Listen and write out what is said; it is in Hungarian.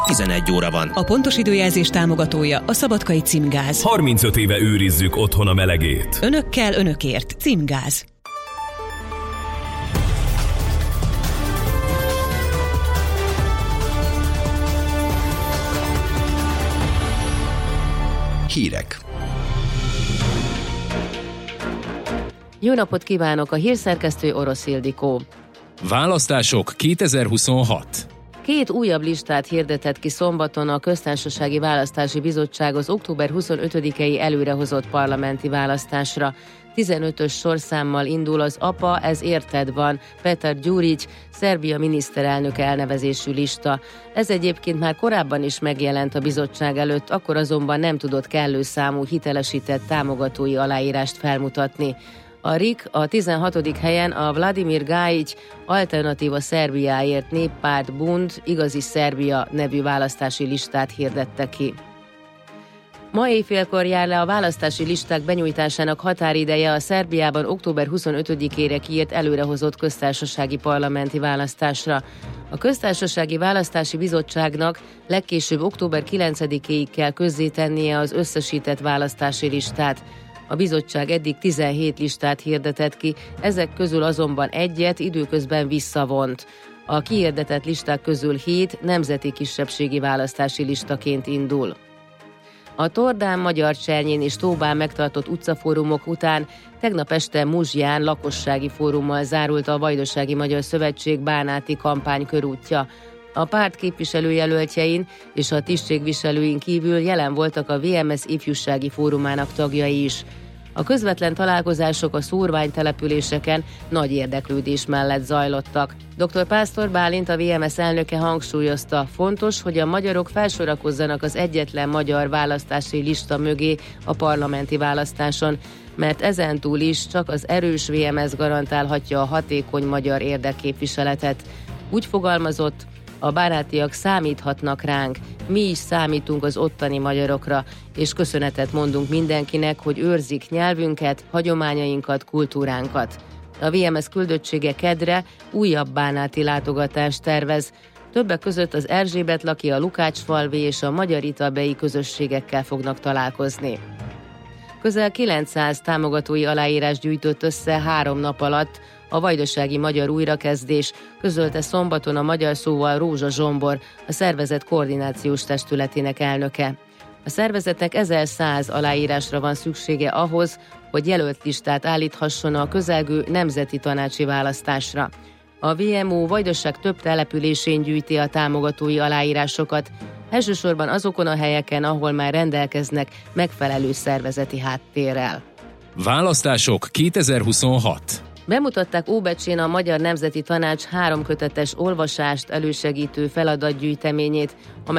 11 óra van. A pontos időjelzés támogatója a Szabadkai Címgáz. 35 éve őrizzük otthon a melegét. Önökkel, önökért. Címgáz. Hírek. Jó napot kívánok, a hírszerkesztő Orosz Ildikó. Választások 2026. 2 újabb listát hirdetett ki szombaton a Köztársasági Választási Bizottság az október 25-i előrehozott parlamenti választásra. 15-ös sorszámmal indul az APA, ez érted van, Petar Gyurics, Szerbia miniszterelnök elnevezésű lista. Ez egyébként már korábban is megjelent a bizottság előtt, akkor azonban nem tudott kellő számú hitelesített támogatói aláírást felmutatni. A RIK a 16. helyen a Vladimir Gajic Alternatíva Szerbiáért Néppárt Bund Igazi Szerbia nevű választási listát hirdette ki. Ma éjfélkor jár le a választási listák benyújtásának határideje a Szerbiában október 25-ére kiírt előrehozott köztársasági parlamenti választásra. A Köztársasági Választási Bizottságnak legkésőbb október 9-éig kell közzétennie az összesített választási listát. A bizottság eddig 17 listát hirdetett ki, ezek közül azonban egyet időközben visszavont. A kihirdetett listák közül 7 nemzeti kisebbségi választási listaként indul. A Tordán, Magyarcsernyén és Tóbán megtartott utcafórumok után tegnap este Muzsján lakossági fórummal zárult a Vajdasági Magyar Szövetség bánáti kampánykörútja. A párt képviselőjelöltjein és a tisztségviselőin kívül jelen voltak a VMS ifjúsági fórumának tagjai is. A közvetlen találkozások a szórványtelepüléseken nagy érdeklődés mellett zajlottak. Dr. Pásztor Bálint, a VMS elnöke hangsúlyozta, fontos, hogy a magyarok felsorakozzanak az egyetlen magyar választási lista mögé a parlamenti választáson, mert ezentúl is csak az erős VMS garantálhatja a hatékony magyar érdekképviseletet. Úgy fogalmazott, a bánátiak számíthatnak ránk, mi is számítunk az ottani magyarokra, és köszönetet mondunk mindenkinek, hogy őrzik nyelvünket, hagyományainkat, kultúránkat. A VMS küldöttsége kedre újabb bánáti látogatást tervez. Többek között az Erzsébetlaki, a Lukácsfalvi és a magyar italbei közösségekkel fognak találkozni. Közel 900 támogatói aláírás gyűjtött össze 3 nap alatt a Vajdasági Magyar Újrakezdés, közölte szombaton a magyar szóval Rózsa Zsombor, a szervezet koordinációs testületének elnöke. A szervezetnek 1100 aláírásra van szüksége ahhoz, hogy jelölt listát állíthasson a közelgő nemzeti tanácsi választásra. A VMO Vajdaság több településén gyűjti a támogatói aláírásokat, elsősorban azokon a helyeken, ahol már rendelkeznek megfelelő szervezeti háttérrel. Választások 2026. Bemutatták Óbecsén a Magyar Nemzeti Tanács 3 kötetes olvasást elősegítő feladatgyűjteményét,